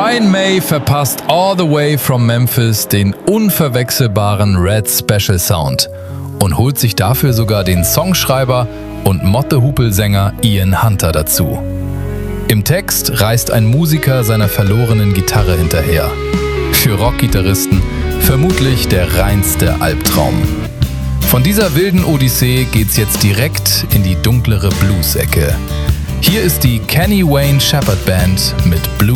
Brian May verpasst All the Way from Memphis den unverwechselbaren Red Special Sound und holt sich dafür sogar den Songschreiber und Mottehuppel-Sänger Ian Hunter dazu. Im Text reist ein Musiker seiner verlorenen Gitarre hinterher. Für Rockgitarristen vermutlich der reinste Albtraum. Von dieser wilden Odyssee geht's jetzt direkt in die dunklere Blues-Ecke. Hier ist die Kenny Wayne Shepherd Band mit Blue